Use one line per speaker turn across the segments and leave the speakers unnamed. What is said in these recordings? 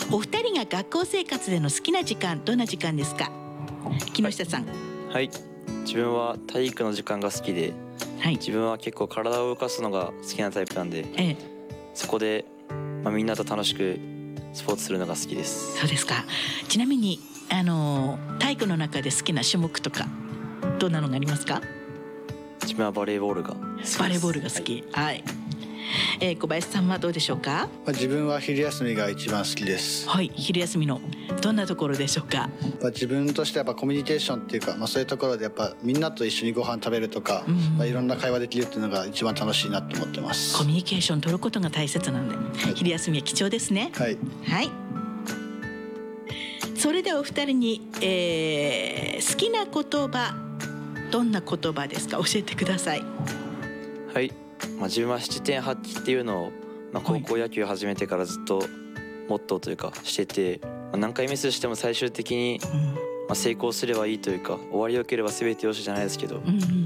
お二人が学校生活での好きな時間、どんな時間ですか？木下さん。
はい、自分は体育の時間が好きで、
はい。
自分は結構体を動かすのが好きなタイプなんで、
ええ、
そこで、みんなと楽しくスポーツするのが好きです。
そうですか。ちなみに体育の中で好きな種目とかどんなのがありますか？
自分はバレーボールが好きです。
バレーボールが好き。はい。小林さんはどうでしょうか？
自分は昼休みが一番好きです。
はい、昼休みのどんなところでしょうか？
自分としてはやっぱコミュニケーションっていうか、そういうところでやっぱみんなと一緒にご飯食べるとか、いろんな会話できるっていうのが一番楽しいなと思ってます。
コミュニケーション取ることが大切なんで、昼休みは貴重ですね。
はい、
はい。それではお二人に、好きな言葉、どんな言葉ですか？教えてください。
はい、自分は7.8っていうのを、高校野球始めてからずっとモットーというかしてて、何回ミスしても最終的に、成功すればいいというか、終わりよければ全てよしじゃないですけど、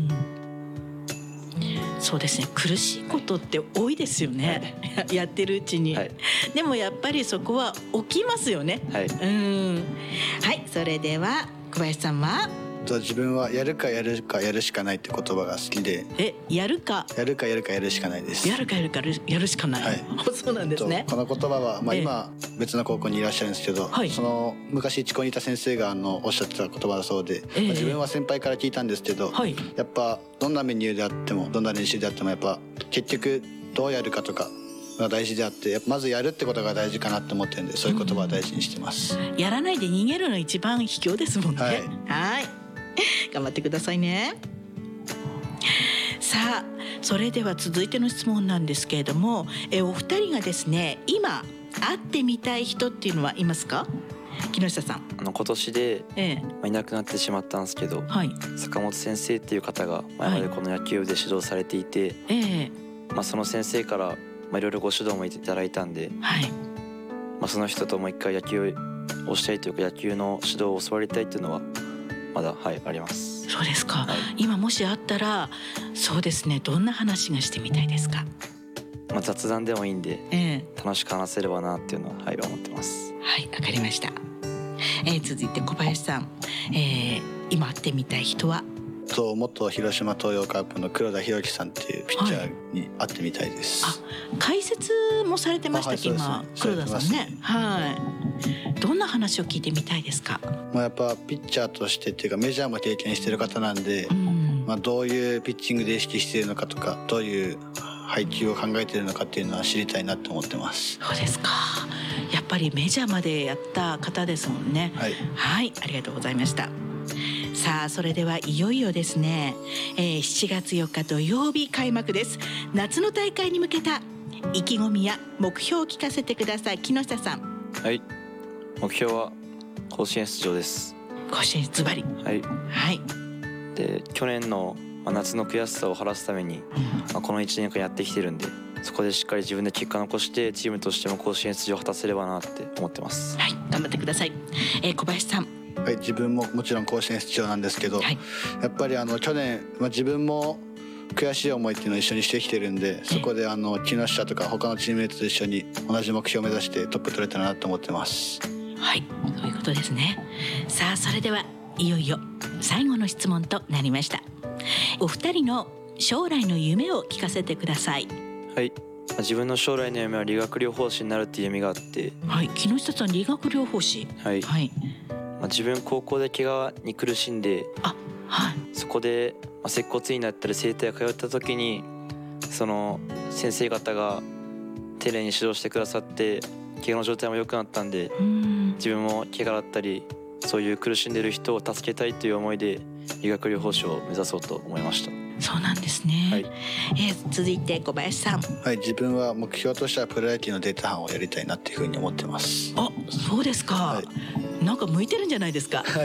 そうですね、苦しいことって多いですよね、やってるうちに、でもやっぱりそこは起きますよね。はい、それでは小林さんは？
自分はやるかやるかやるしかないって言葉が好きで、
やるか
やるかやるかやるしかないです。
やるかやるかやるしかない、そうなんですね。
この言葉は、今別の高校にいらっしゃるんですけど、その昔一校にいた先生がおっしゃってた言葉だそうで、自分は先輩から聞いたんですけど、やっぱどんなメニューであってもどんな練習であってもやっぱ結局どうやるかとかが大事であって、やっぱまずやるってことが大事かなって思ってるんで、そういう言葉は大事にしてます。
やらないで逃げるの一番卑怯ですもんね。はい頑張ってくださいね。さあ、それでは続いての質問なんですけれども、お二人がですね、今会ってみたい人っていうのはいますか？木下さん。
今年で、いなくなってしまったんですけど、坂本先生っていう方が前までこの野球部で指導されていて、その先生からいろいろご指導もいただいたんで、その人ともう一回野球をしたいというか、野球の指導を教わりたいっていうのはまだあります。
そうですか、今もしあったら、そうですね、どんな話がしてみたいですか？
雑談でもいいんで、楽しく話せればなっていうのは思ってます。
はい、わかりました。続いて小林さん、今会ってみたい人は？
元広島東洋カープの黒田博樹さんっていうピッチャーに会ってみたいです。
解説もされてましたっけ、今黒田さんね。どんな話を聞いてみたいですか？
やっぱピッチャーとしてっていうかメジャーも経験してる方なんで、どういうピッチングで意識しているのかとか、どういう配球を考えているのかっていうのは知りたいなと思ってます。
そうですか。やっぱりメジャーまでやった方ですもんね。はい、ありがとうございました。さあ、それではいよいよですね、7月4日土曜日開幕です。夏の大会に向けた意気込みや目標を聞かせてください。木下さん。
はい、目標は甲子園出場です。
甲子園ズバリ。
で、去年の夏の悔しさを晴らすために、この1年間やってきてるんで、そこでしっかり自分で結果残してチームとしても甲子園出場を果たせればなって思ってます。
頑張ってください。小林さん。
自分ももちろん甲子園出場なんですけど、やっぱり去年、自分も悔しい思いっていうのを一緒にしてきてるんで、そこで木下とか他のチームメイトと一緒に同じ目標を目指してトップ取れたらなと思ってます。
そういうことですね。さあ、それではいよいよ最後の質問となりました。お二人の将来の夢を聞かせてください。
自分の将来の夢は理学療法士になるっていう夢があって、
木下さん、理学療法士。
自分高校で怪我に苦しんで、そこで接骨院だったり整体通った時に、その先生方が丁寧に指導してくださって、怪我の状態も良くなったんで、自分も怪我だったりそういう苦しんでる人を助けたいという思いで理学療法士を目指そうと思いました。
そうなんですね。続いて小林さん。
自分は目標としてはプロ野球のデータ班をやりたいなっていうふうに思ってます。
そうですか。なんか向いてるんじゃないですか。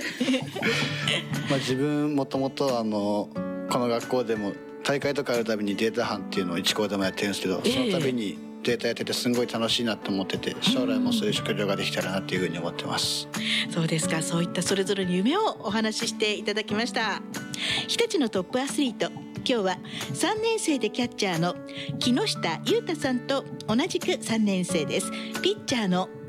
自分もともとこの学校でも大会とかあるたびにデータ班っていうのを1校でもやってるんですけど、そのたびにデータやっててすごい楽しいなと思ってて、将来もそういう職業ができたらなっていうふうに思ってます。
そうですか。そういったそれぞれの夢をお話ししていただきました。日立のトップアスリート、今日は3年生でキャッチャーの木下裕太さんと同じく3年生です、ピッチャーの